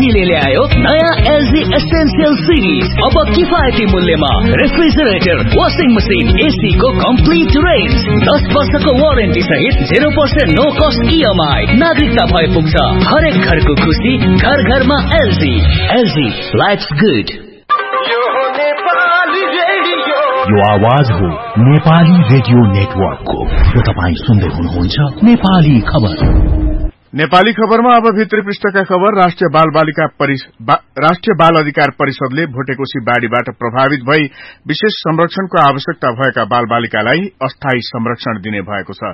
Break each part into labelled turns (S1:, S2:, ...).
S1: एलजीले ल्यायो नयाँ LG essential series. अब किफायती मूल्यमा रेफ्रिजरेटर, वाशिङ मसिन, एसी को कम्प्लिट रेन्ज, 10 वर्षको वारेन्टी सहित 0% नो कस्ट इएमआई। नागरिकता भए पुग्छ हरेक घरको खुसी, घर घरमा एलजी। LG lives good.
S2: यो आवाज हो नेपाली रेडियो नेटवर्कको। यो तपाई सुन्दै हुनुहुन्छ नेपाली खबर।
S3: नेपाली खबरमा अब भित्री पृष्ठका खबर। राष्ट्रिय बाल अधिकार परिषदले भोटेकोशी बाढ़ीबाट प्रभावित भई विशेष संरक्षणको आवश्यकता भएका बालबालिकालाई अस्थायी संरक्षण दिने भएको छ।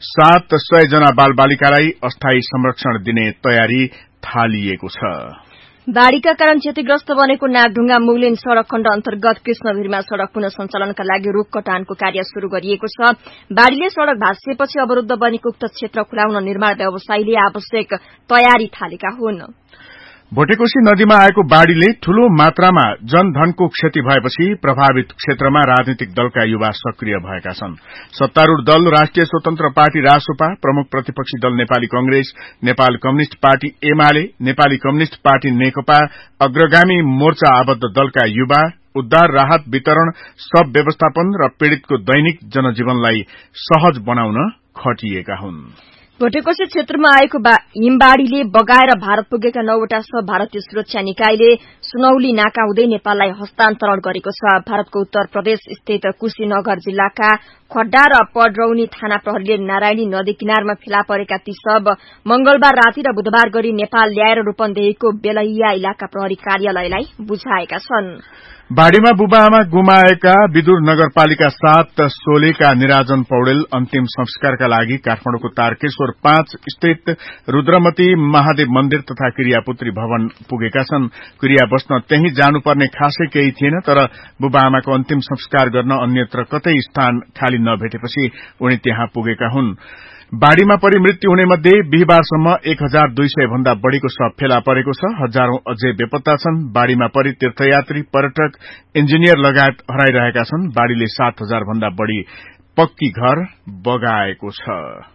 S3: 700 जना बालबालिकालाई अस्थायी संरक्षण दिने तयारी थालिएको छ।
S4: बाढ़ीका कारण क्षतिग्रस्त बनेको नागढुंगा मुगलिन सड़क खण्ड अन्तर्गत कृष्णभिरमा सड़क पुनः सञ्चालनका लागि रूख कटानको कार्य शुरू गरिएको छ। बाढ़ीले सड़क भाँसिएपछि अवरूद्ध बनेको उक्त क्षेत्र खुलाउन निर्माण व्यवसायीले आवश्यक तयारी थालेका हुन्।
S3: भोटेकोशी नदीमा आएको बाढ़ीले ठूलो मात्रामा जनधनको क्षति भएपछि प्रभावित क्षेत्रमा राजनीतिक दलका युवा सक्रिय भएका छन्। सत्तारूढ़ दल राष्ट्रिय स्वतन्त्र पार्टी रासोपा, प्रमुख प्रतिपक्षी दल Nepali Congress, Nepal communist party UML, Nepali communist party नेकपा, अग्रगामी मोर्चा आबद्ध दलका युवा उद्धार, राहत वितरण, सब व्यवस्थापन र पीड़ितको दैनिक जनजीवनलाई सहज बनाउन खटिएका हुन्।
S4: भोटेकोशी क्षेत्रमा आएको हिमबाढ़ीले बगाएर भारत पुगेका 9वटा सब भारतीय सुरक्षा निकायले सुनौली नाका हुँदै नेपाललाई हस्तान्तरण गरेको छ। भारतको उत्तर प्रदेश स्थित कुशीनगर जिल्लाका खड्डा र पडरौनी थाना प्रहरीले नारायणी नदी किनारमा फेला परेका ती सब मंगलबार राति र बुधबार गरी नेपाल ल्याएर रूपन्देहीको बेलहिया इलाका प्रहरी कार्यालयलाई बुझाएका छन्।
S3: बाढ़ीमा बुबाआमा गुमाएका विदुर नगरपालिका 7 सोलेका निराजन पौडेल अन्तिम संस्कारका लागि काठमाडौँको तारकेश्वर 5 स्थित रुद्रमती महादेव मन्दिर तथा क्रियापुत्री भवन पुगेका छन्। क्रिया बस्न त्यही जानुपर्ने खासै केही थिएन, तर बुबाआमाको अन्तिम संस्कार गर्न अन्यत्र कतै स्थान खाली नभेटेपछि उनी त्यहाँ पुगेका हुन्। बाढ़ीमा परि मृत्यु हुने मध्ये बिहीबारसम्म 1200 भन्दा बढ़ीको शव फेला परेको छ। हजारौं अझै बेपत्ता छन्। बाढ़ीमा परि तीर्थयात्री, पर्यटक, इन्जिनियर लगायत हराइरहेका छन्। बाढ़ीले 7000 भन्दा बढ़ी पक्की घर बगाएको छ।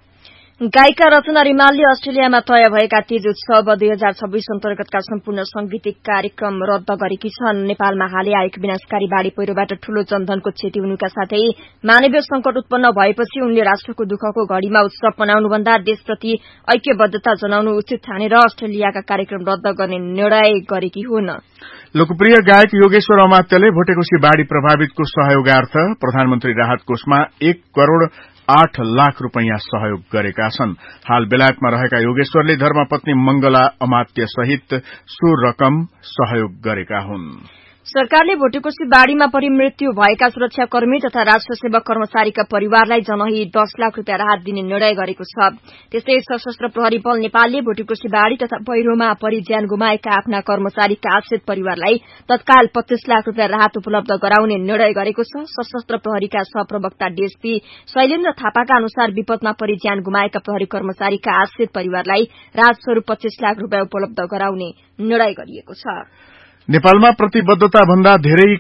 S4: गायिका रचना रिमालले अस्ट्रेलियामा तय भएका तीज उत्सव 2026 अन्तर्गतका सम्पूर्ण सांगीतिक कार्यक्रम रद्द गरेकी छन्। नेपालमा हालै आएको विनाशकारी बाढ़ी पहिरोबाट ठूलो जनधनको क्षति हुनुका साथै मानवीय संकट उत्पन्न भएपछि उनले राष्ट्रको दुःखको घड़ीमा उत्सव मनाउनुभन्दा देशप्रति ऐक्यबद्धता जनाउनु उचित ठानेर अस्ट्रेलियाका कार्यक्रम रद्द गर्ने निर्णय गरेकी हुन्।
S3: लोकप्रिय गायक योगेश्वर अमात्यले भोटेकोशी बाढ़ी प्रभावितको सहयोगार्थ प्रधानमन्त्री राहत कोषमा 1 करोड़ 8 लाख रूपैयाँ सहयोग गरेका छन्। हाल बेलायतमा रहेका योगेश्वरले धर्मपत्नी मंगला अमात्य सहित सो रकम सहयोग गरेका हुन्।
S4: सरकारले भोटेकोशी बाढ़ीमा परि मृत्यु भएका सुरक्षाकर्मी तथा राष्ट्र सेवक कर्मचारीका परिवारलाई जनही 10 लाख रूपियाँ राहत दिने निर्णय गरेको छ। त्यस्तै सशस्त्र प्रहरी बल नेपालले भोटेकोशी बाढ़ी तथा पहिरोमा परि ज्यान गुमाएका आफ्ना कर्मचारीका आश्रित परिवारलाई तत्काल 25 लाख रूपियाँ राहत उपलब्ध गराउने निर्णय गरेको छ। सशस्त्र प्रहरीका सहप्रवक्ता डीएसपी शैलेन्द्र थापाका अनुसार विपदमा परि ज्यान गुमाएका प्रहरी कर्मचारीका आश्रित परिवारलाई राहत स्वरूप 25 लाख रूपियाँ उपलब्ध गराउने निर्णय गरिएको छ।
S3: नेपालमा प्रतिबद्धता भन्दा धेरै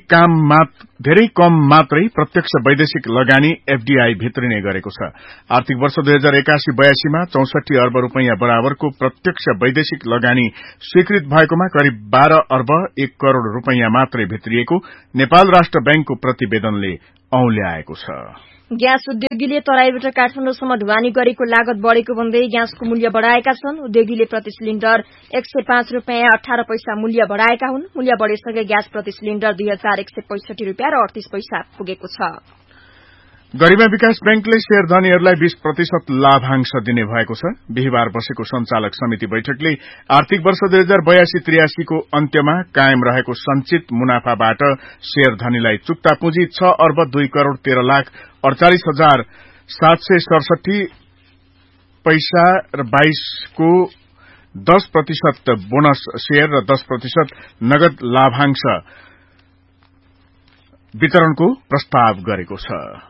S3: कम मात्रै प्रत्यक्ष वैदेशिक लगानी एफडीआई भित्रिने गरेको छ। आर्थिक वर्ष 2081-82 मा 64 अर्ब रूपैयाँ बराबरको प्रत्यक्ष वैदेशिक लगानी स्वीकृत भएकोमा करिब 12 अर्ब 1 करोड़ रूपैयाँ मात्रै भित्रिएको नेपाल राष्ट्र बैंकको प्रतिवेदनले औल्याएको छ।
S4: ग्यास उद्योगीले तराईबाट काठमाडौँसम्म ढुवानी गरेको लागत बढ़ेको भन्दै ग्यासको मूल्य बढ़ाएका छन्। उद्योगीले प्रति सिलिण्डर 105 रूपियाँ 18 पैसा मूल्य बढ़ाएका हुन्। मूल्य बढ़ेसँगै ग्यास प्रति सिलिण्डर 2165 रूपियाँ र 38 पैसा पुगेको छ।
S3: गरिमा विकास बैंकले शेयरधनीहरूलाई 20% लाभांश दिने भएको छ। बिहीबार बसेको संचालक समिति बैठकले आर्थिक वर्ष 2082-83 को अन्त्यमा कायम रहेको संचित मुनाफाबाट शेयरधनीलाई चुक्ता पुँजी 6 अर्ब 2 करोड़ 13 लाख 48,767 पैसा र 22 को 10% बोनस शेयर र 10% नगद लाभांश वितरणको प्रस्ताव गरेको छ।